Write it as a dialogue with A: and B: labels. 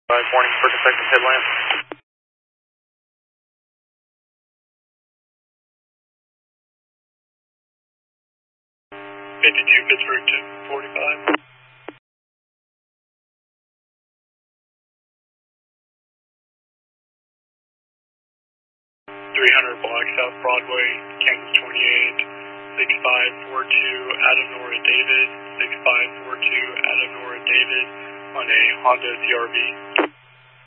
A: Warning for defective headlamp. 52 Pittsburgh 245. 300 block South Broadway, Kansas 28, 6542 Adam Nora David, 6542 Adam Nora David on a Honda CRV.